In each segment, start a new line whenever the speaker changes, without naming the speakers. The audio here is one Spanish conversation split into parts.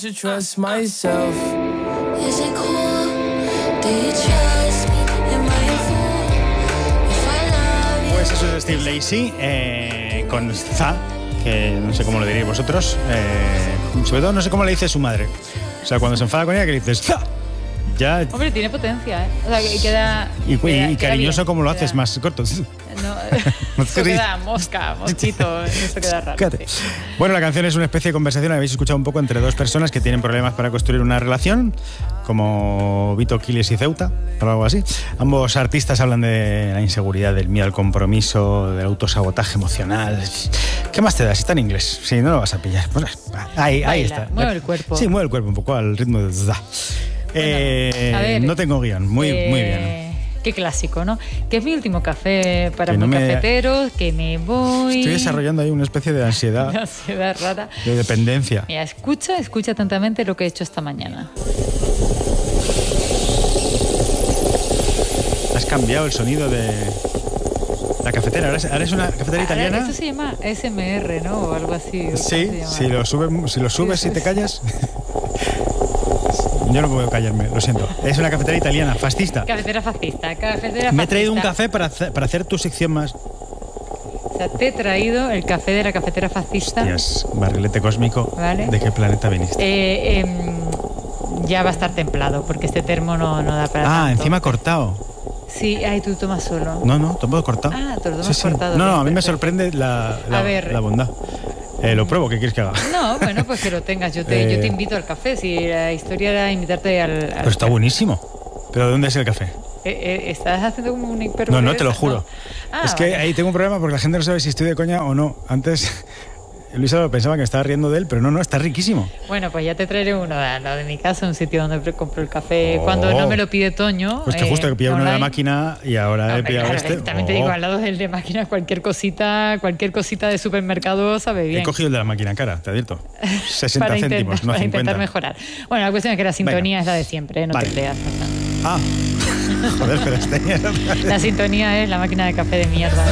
Trust myself.
Is it cool? Do you trust me? Am I a fool? If I love you.
Pues eso es Steve Lacy con Za, que no sé cómo lo diréis vosotros. Sobre todo no sé cómo le dice su madre. O sea, cuando se enfada con ella, que le dices Za. Ya.
Hombre, tiene potencia, ¿eh? O sea, que queda...
Y
queda
cariñoso
bien,
como lo
queda...
haces, más corto.
No, eso queda mosquito, eso queda raro. Sí.
Bueno, la canción es una especie de conversación, habéis escuchado un poco, entre dos personas que tienen problemas para construir una relación, como Vito, Quiles y Ceuta, o algo así. Ambos artistas hablan de la inseguridad, del miedo al compromiso, del autosabotaje emocional. ¿Qué más te da? Si está en inglés, si no lo vas a pillar. Pues ahí está.
Mueve el cuerpo.
Sí, mueve el cuerpo un poco al ritmo de...
Bueno, a ver,
no tengo guión, muy bien.
Qué clásico, ¿no? Que es mi último café para muy cafeteros, que me voy...
Estoy desarrollando ahí una especie de ansiedad.
Una ansiedad rara.
De dependencia.
Mira, escucha atentamente lo que he hecho esta mañana.
Has cambiado el sonido de la cafetera. Ahora es una cafetera italiana.
Esto se llama SMR, ¿no? O algo así.
Sí, si lo subes y te callas... Yo no puedo callarme, lo siento. Es una cafetera italiana, fascista.
Cafetera fascista.
Me he traído un café para hacer tu sección más.
O sea, te he traído el café de la cafetera fascista.
Hostias, barrilete cósmico.
¿Vale?
¿De qué planeta viniste?
Ya va a estar templado, porque este termo no da para tanto.
Encima cortado.
Sí, tú tomas solo.
No, todo cortado.
Te lo tomas cortado.
No, a mí me sorprende la bondad. Lo pruebo, ¿qué quieres que haga?
No, bueno, pues que lo tengas. Yo te invito al café. Si la historia era invitarte al
Pero está buenísimo. ¿Pero de dónde es el café?
¿Estás haciendo como un hiperboleza?
No, te lo juro.
No.
Es que ahí tengo un problema porque la gente no sabe si estoy de coña o no. Antes... Luisa lo pensaba que me estaba riendo de él, pero no, está riquísimo.
Bueno, pues ya te traeré uno al lado de mi casa, un sitio donde compro el café cuando no me lo pide Toño.
Pues que justo que pillaba uno de la máquina y ahora he pillado este.
También te digo, al lado del de máquina, cualquier cosita de supermercado sabe bien.
He cogido el de la máquina cara, te advierto. 60 céntimos, no 50.
Para intentar mejorar. Bueno, la cuestión es que la sintonía es la de siempre, no te creas.
Joder, pero
la sintonía es la máquina de café de mierda.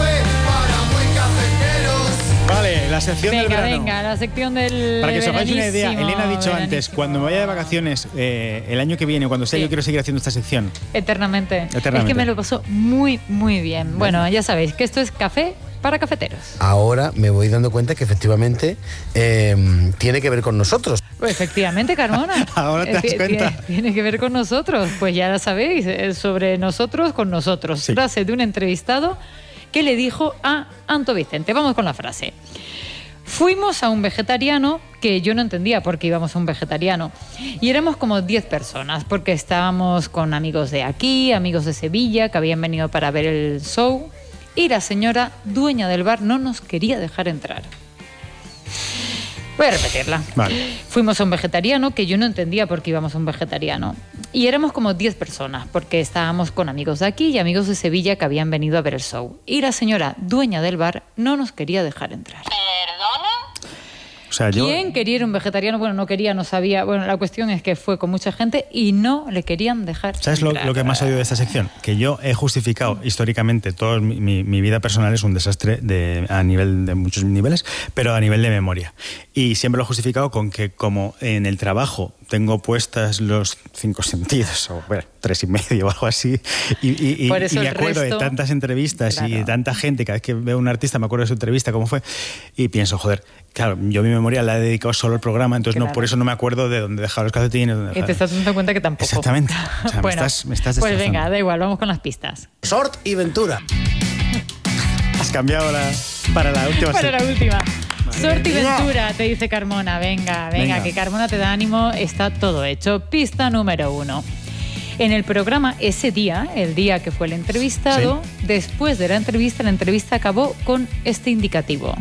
Vale, la sección del verano.
Venga, la sección del
Para que os hagáis una idea, Elena ha dicho antes, cuando me vaya de vacaciones el año que viene, cuando sea, yo quiero seguir haciendo esta sección.
Eternamente. Es que me lo pasó muy, muy bien. Bueno, ya sabéis que esto es café para cafeteros.
Ahora me voy dando cuenta que efectivamente tiene que ver con nosotros.
Pues efectivamente, Carmona.
Ahora te das cuenta.
Tiene que ver con nosotros. Pues ya lo sabéis, es sobre nosotros con nosotros. Sí. Frase de un entrevistado que le dijo a Anto Vicente. Vamos con la frase. Fuimos a un vegetariano que yo no entendía por qué íbamos a un vegetariano. Y éramos como 10 personas, porque estábamos con amigos de aquí, amigos de Sevilla, que habían venido para ver el show. Y la señora dueña del bar no nos quería dejar entrar. Voy a repetirla.
Vale.
Fuimos a un vegetariano que yo no entendía por qué íbamos a un vegetariano. Y éramos como 10 personas, porque estábamos con amigos de aquí y amigos de Sevilla que habían venido a ver el show. Y la señora dueña del bar no nos quería dejar entrar.
¿Perdona?
O sea,
¿Quién quería ir un vegetariano? Bueno, no quería, no sabía. Bueno, la cuestión es que fue con mucha gente y no le querían dejar entrar.
¿Sabes lo que más odio de esta sección? Que yo he justificado históricamente, toda mi vida personal es un desastre a nivel de muchos niveles, pero a nivel de memoria. Y siempre lo he justificado con que como en el trabajo tengo puestas los 5 sentidos, o bueno, 3 y medio o algo así, y me acuerdo de tantas entrevistas y de tanta gente, cada vez que veo a un artista me acuerdo de su entrevista, cómo fue, y pienso, joder, claro, yo mi memoria la he dedicado solo al programa, entonces no, por eso no me acuerdo de dónde dejar los calcetines.
Y te estás dando cuenta que tampoco.
Exactamente. O sea,
bueno,
me estás destrozando.
Pues venga, da igual, vamos con las pistas.
Sort y Ventura.
Has cambiado para la última.
Para la última. Sort y Ventura, te dice Carmona. Venga, que Carmona te da ánimo, está todo hecho. Pista número 1. En el programa ese día, el día que fue el entrevistado, sí. Después de la entrevista acabó con este indicativo.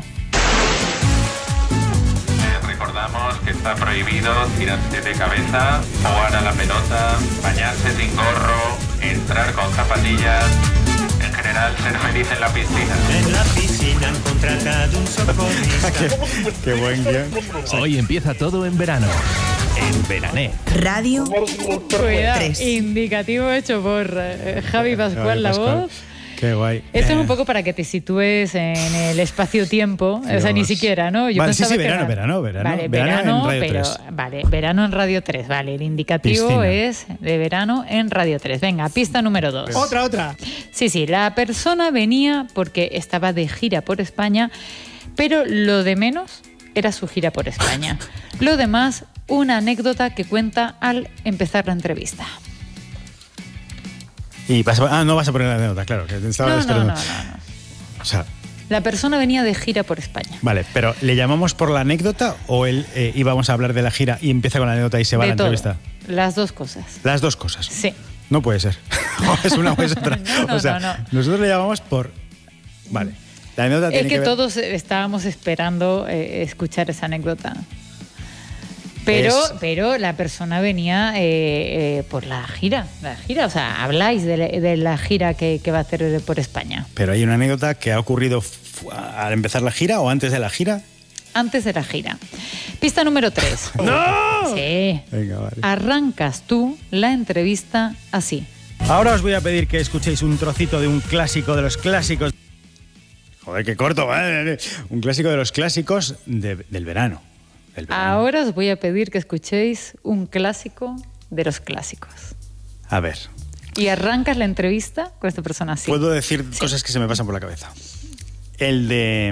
Recordamos que está prohibido tirarse de cabeza, jugar a la pelota, bañarse sin gorro, entrar con zapatillas, en general ser feliz en la piscina.
En la piscina han contratado un socorrista.
Qué buen guión.
Hoy empieza todo en verano. En Verané.
Radio
Cuidado,
3.
Indicativo hecho por Javi Pascual, la voz.
Qué guay.
Esto es un poco para que te sitúes en el espacio-tiempo. O sea, ni siquiera, ¿no?
Vale, sí, verano.
Vale,
verano en Radio 3.
Vale, verano en Radio 3. Vale, el indicativo
Piscina.
es de verano en Radio 3. Venga, pista número 2.
Otra.
Sí, la persona venía porque estaba de gira por España, pero lo de menos era su gira por España. Lo demás, una anécdota que cuenta al empezar la entrevista.
Y no vas a poner la anécdota, claro. Que te estaba esperando.
No.
O sea,
La persona venía de gira por España.
vale, pero ¿le llamamos por la anécdota o él íbamos a hablar de la gira y empieza con la anécdota y se va a la
todo.
entrevista?
Las dos cosas.
Las dos cosas.
Sí.
No puede ser. O es una o es otra.
No,
o sea,
no.
nosotros le llamamos por... Vale. La anécdota
Es
tiene
que
que ver...
todos estábamos esperando escuchar esa anécdota. Pero la persona venía por la gira. O sea, habláis de la gira que va a hacer por España.
Pero hay una anécdota que ha ocurrido al empezar la gira o antes de la gira.
Antes de la gira. Pista número 3.
¡No!
Sí.
Venga, vale.
Arrancas tú la entrevista así.
Ahora os voy a pedir que escuchéis un trocito de un clásico de los clásicos. Joder, qué corto, ¿vale? Un clásico de los clásicos del verano.
Ahora os voy a pedir que escuchéis un clásico de los clásicos.
A ver.
Y arrancas la entrevista con esta persona así.
Puedo decir cosas que se me pasan por la cabeza. El de...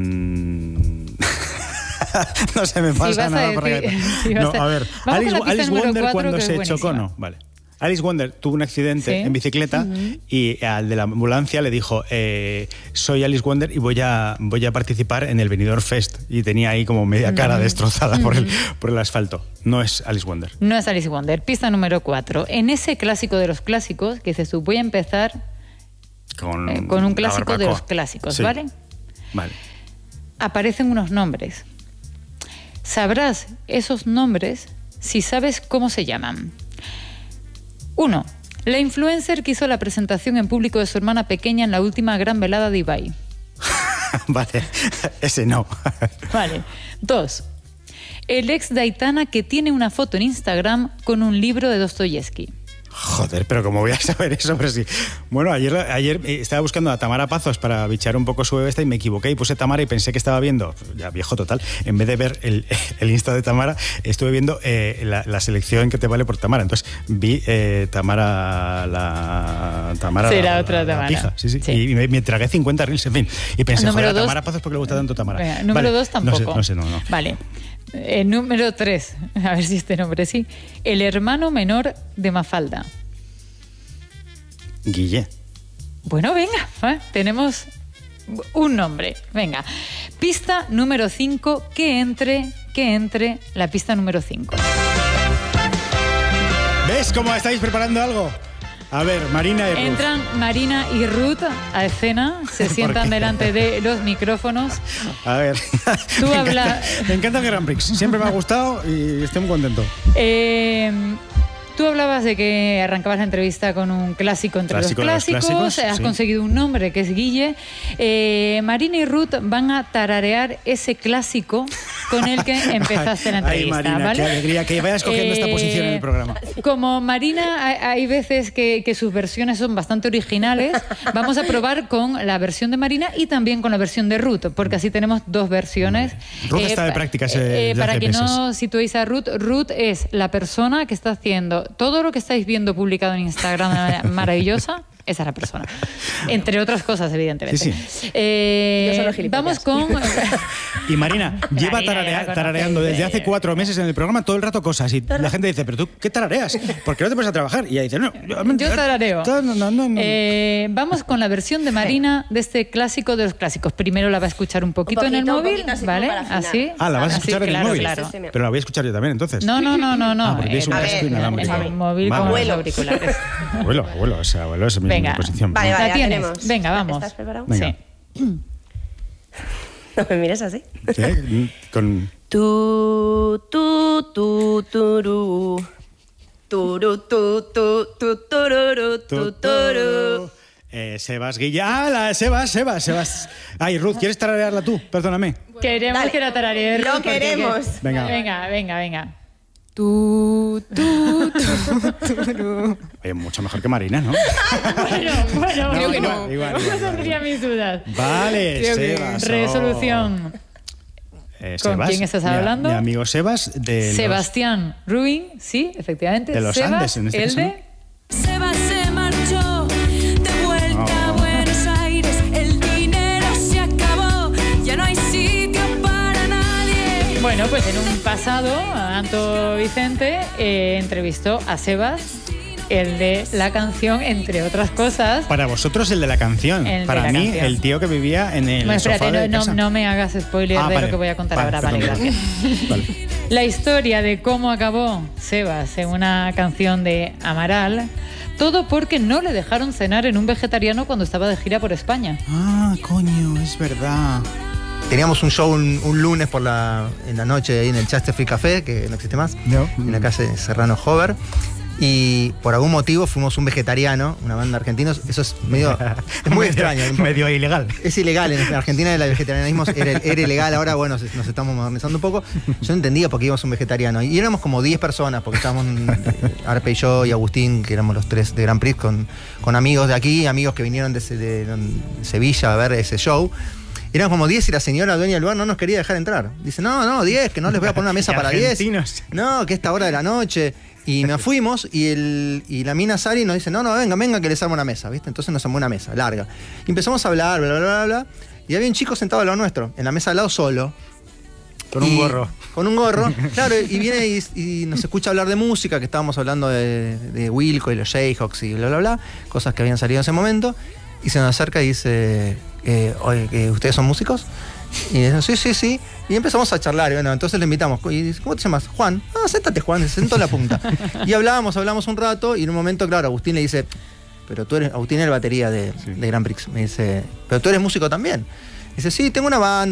no se me pasa nada por la cabeza. No, a ver. Alice Wonder cuando se chocó, no. Vale. Alice Wonder tuvo un accidente en bicicleta y al de la ambulancia le dijo soy Alice Wonder y voy a participar en el Benidorm Fest, y tenía ahí como media cara destrozada por el asfalto. No es Alice Wonder.
No es Alice Wonder. Pista número 4. En ese clásico de los clásicos, que dices tú, voy a empezar con un clásico de los clásicos,
sí.
¿vale?
Vale.
Aparecen unos nombres. Sabrás esos nombres si sabes cómo se llaman. 1. La influencer que hizo la presentación en público de su hermana pequeña en la última gran velada de Ibai.
Vale, ese no.
Vale. 2. El ex de Aitana que tiene una foto en Instagram con un libro de Dostoyevsky.
Joder, pero ¿cómo voy a saber eso? Pero sí. Bueno, ayer estaba buscando a Tamara Pazos para bichear un poco su bebé y me equivoqué y puse Tamara y pensé que estaba viendo, ya viejo total, en vez de ver el Insta de Tamara, estuve viendo la selección que te vale por Tamara. Entonces vi Tamara,
sí, la otra Tamara.
Pija. Sí. Y me tragué 50 reels, en fin. Y pensé,
Número
joder, a
2,
Tamara Pazos, ¿por qué le gusta tanto Tamara?
Venga, número 2 tampoco.
No sé.
Vale. Número 3, a ver si este nombre sí. El hermano menor de Mafalda.
Guille.
Bueno, venga, tenemos un nombre. Venga. Pista número 5, que entre la pista número 5.
¿Ves cómo estáis preparando algo? A ver, Marina y Ruth.
Entran Marina y Ruth a escena, se sientan delante de los micrófonos.
A ver,
Tú habla...
me encanta el Grand Prix, siempre me ha gustado y estoy muy contento.
Tú hablabas de que arrancabas la entrevista con un clásico entre los clásicos. Has conseguido un nombre que es Guille. Marina y Ruth van a tararear ese clásico con el que empezaste la entrevista.
Ay, Marina,
¿vale?
qué alegría que vayas cogiendo esta posición en el programa.
Como Marina, hay veces que sus versiones son bastante originales. Vamos a probar con la versión de Marina y también con la versión de Ruth, porque así tenemos dos versiones.
Ruth está de prácticas
para
hace
que
meses.
no situéis a Ruth, Ruth es la persona que está haciendo todo lo que estáis viendo publicado en Instagram de manera maravillosa. Esa es la persona. Entre otras cosas, evidentemente.
Sí.
Yo solo gilipollas.
Vamos con...
Y Marina lleva
Marina ya la
tarareando
conoce.
desde hace 4 meses en el programa todo el rato cosas. Y la gente dice, ¿pero tú qué tarareas? ¿Por qué no te pones a trabajar? Y ella dice, no.
Yo tarareo.
No.
Vamos con la versión de Marina de este clásico de los clásicos. Primero la va a escuchar un poquito en el móvil,
así
¿vale?
como para afinar.
Así.
Ah, la vas a escuchar en el
claro,
móvil.
claro.
Sí,
Pero la voy a escuchar yo también, entonces.
No.
porque tienes un
A
casco
ver,
inalámbrico.
En el móvil
Vale.
con los
Abuelo.
auriculares.
Abuelo, o sea, abuelo es mi
Venga.
posición.
Vale,
La
ya
tienes.
tenemos.
Venga, vamos.
¿Estás preparado?
Venga.
Sí.
No me mires así.
¿Sí? Con...
Tu, turu. Turu, tururu, turu.
Sebas Guilla. Sebas. Ay, Ruth, ¿quieres tararearla tú? Perdóname.
Queremos
Dale.
que la tararees.
Lo
porque-
queremos.
Venga.
Venga.
Oye, mucho mejor que Marina, ¿no?
Bueno,
Creo que
no. Igual.
Yo tendría mis dudas.
Vale,
Creo que
Sebas.
resolución. ¿Con quién estás hablando?
Mi amigo Sebas de
Sebastián Rubin, sí, efectivamente.
De los
Sebas,
Andes, en este
el
caso,
de...
Sebas se marchó de vuelta a Buenos Aires. El dinero se acabó, ya no hay sitio para nadie.
Bueno, pues en un pasado, Anto Vicente entrevistó a Sebas, el de la canción, entre otras cosas.
Para vosotros el de la canción.
El de
Para
la
mí,
canción.
el tío que vivía en el
Bueno,
sofá
espérate,
de casa.
no me hagas spoiler de
vale.
lo que voy a contar ahora. Vale,
perdón.
gracias.
Vale.
La historia de cómo acabó Sebas en una canción de Amaral, todo porque no le dejaron cenar en un vegetariano cuando estaba de gira por España.
Ah, coño, es verdad.
Teníamos un show un lunes en la noche ahí en el Chesterfield Café, que no existe más,
No.
en la calle Serrano Hover. Y por algún motivo fuimos un vegetariano, una banda de argentinos. Eso es medio. Es muy extraño.
Medio ilegal.
Es ilegal. En Argentina el vegetarianismo era ilegal. Ahora, bueno, nos estamos modernizando un poco. Yo no entendía por qué íbamos un vegetariano. Y éramos como 10 personas, porque estábamos Arpe y yo y Agustín, que éramos los tres de Grand Prix, con amigos de aquí, amigos que vinieron de Sevilla a ver ese show. Eran como 10 y la señora dueña del lugar no nos quería dejar entrar. Dice, no, 10, que no les voy a poner una mesa para 10. No, que esta hora de la noche. Y nos fuimos y la mina Sari nos dice, no, venga, que les armo una mesa, ¿viste? Entonces nos armó una mesa larga. Y empezamos a hablar, bla, bla, bla, bla. Y había un chico sentado al lado nuestro, en la mesa al lado solo.
Con un gorro.
Con un gorro, claro, y viene y nos escucha hablar de música, que estábamos hablando de Wilco y los Jayhawks y bla, bla, bla, cosas que habían salido en ese momento. Y se nos acerca y dice, oye, ¿ustedes son músicos? Y dice, sí. Y empezamos a charlar. Y bueno, entonces le invitamos. Y dice, ¿cómo te llamas? Juan. Ah, séntate, Juan. Se sentó en la punta. Y hablamos un rato. Y en un momento, claro, Agustín le dice, pero tú eres, Agustín es el batería de Grand Prix. Me dice, pero tú eres músico también. Dice, sí, tengo una banda.